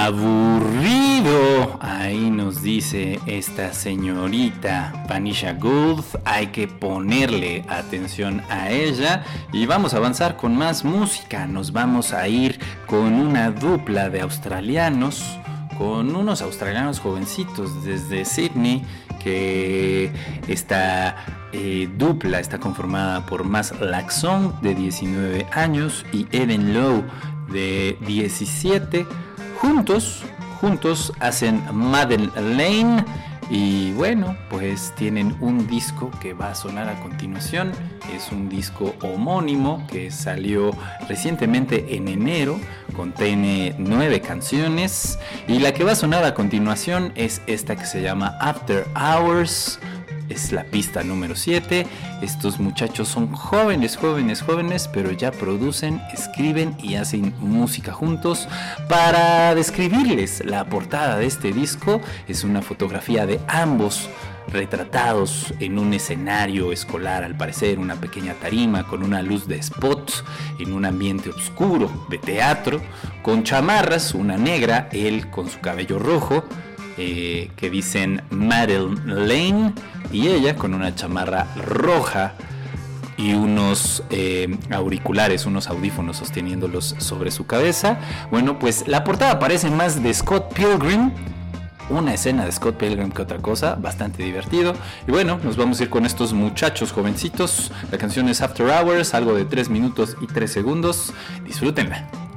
Aburrido, ahí nos dice esta señorita Vanisha Gould. Hay que ponerle atención a ella y vamos a avanzar con más música. Nos vamos a ir con una dupla de australianos, con unos australianos jovencitos desde Sydney, que esta dupla está conformada por Maz Laxon, de 19 años, y Eden Lowe, de 17. Juntos hacen Madeleine y bueno, pues tienen un disco que va a sonar a continuación. Es un disco homónimo que salió recientemente en enero, contiene 9 canciones y la que va a sonar a continuación es esta que se llama After Hours. Es la pista número 7. Estos muchachos son jóvenes, pero ya producen, escriben y hacen música juntos. Para describirles la portada de este disco, es una fotografía de ambos retratados en un escenario escolar, al parecer una pequeña tarima con una luz de spot en un ambiente oscuro de teatro, con chamarras, una negra, él con su cabello rojo, que dicen Madeleine, y ella con una chamarra roja y unos auriculares, unos audífonos sosteniéndolos sobre su cabeza. Bueno, pues la portada parece más de Scott Pilgrim, una escena de Scott Pilgrim que otra cosa, bastante divertido. Y bueno, nos vamos a ir con estos muchachos jovencitos. La canción es After Hours, algo de 3 minutos y 3 segundos. Disfrútenla.